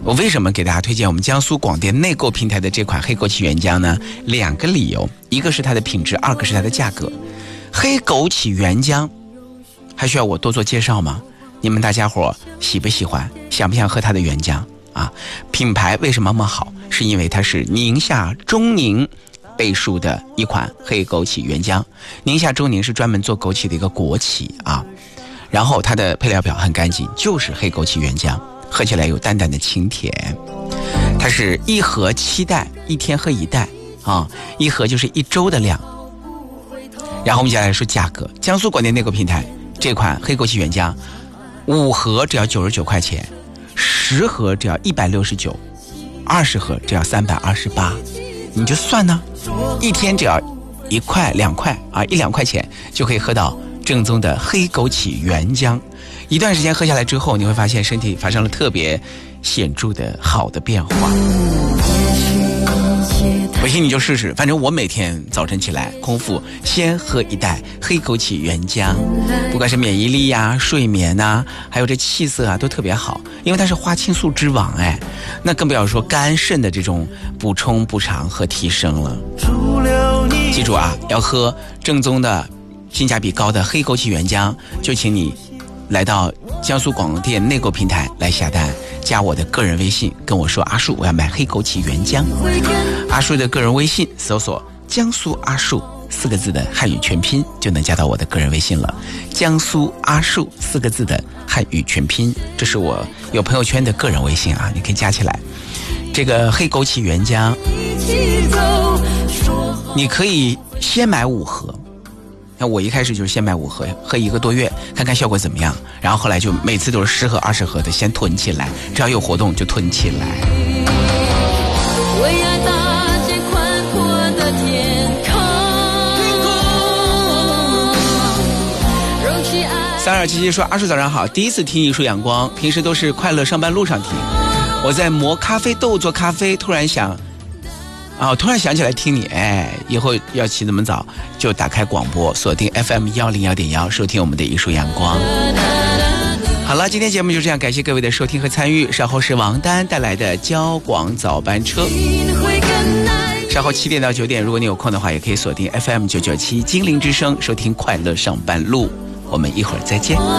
我为什么给大家推荐我们江苏广电内购平台的这款黑枸杞原浆呢？2个理由，一个是它的品质，2个是它的价格。黑枸杞原浆还需要我多做介绍吗？你们大家伙喜不喜欢？想不想喝它的原浆啊？品牌为什么那么好？是因为它是宁夏中宁背书的一款黑枸杞原浆。宁夏中宁是专门做枸杞的一个国企啊。然后它的配料表很干净，就是黑枸杞原浆，喝起来有淡淡的清甜。它是1盒7袋，1天喝1袋啊，1盒就是1周的量。然后我们接下来说价格，江苏广电内购平台这款黑枸杞原浆5盒只要99块钱，10盒只要169，20盒只要328，你就算呢，1天只要1块2块啊，1-2块钱就可以喝到正宗的黑枸杞原浆。一段时间喝下来之后，你会发现身体发生了特别显著的好的变化。不信你就试试，反正我每天早晨起来空腹先喝1袋黑枸杞原浆，不管是免疫力啊、睡眠啊，还有这气色啊，都特别好，因为它是花青素之王哎，那更不要说肝肾的这种补充补偿和提升了。记住啊，要喝正宗的性价比高的黑枸杞原浆，就请你来到江苏广电内购平台来下单，加我的个人微信跟我说阿树我要买黑枸杞原浆。阿树的个人微信搜索江苏阿树4个字的汉语全拼就能加到我的个人微信了。江苏阿树4个字的汉语全拼，这是我有朋友圈的个人微信啊，你可以加起来。这个黑枸杞原浆你可以先买5盒，那我一开始就是先买5盒，喝1个多月看看效果怎么样，然后后来就每次都是10盒20盒的先囤起来，只要有活动就囤起来。 为爱搭建宽阔的天空 3277说，阿树早上好，第一次听一树阳光，平时都是快乐上班路上听，我在磨咖啡豆做咖啡，突然想起来听你，哎，以后要起这么早就打开广播，锁定 FM 101.1，收听我们的一树阳光。好了，今天节目就这样，感谢各位的收听和参与。稍后是王丹带来的交广早班车，稍后7点到9点，如果你有空的话，也可以锁定 FM 997精灵之声，收听快乐上班路。我们一会儿再见。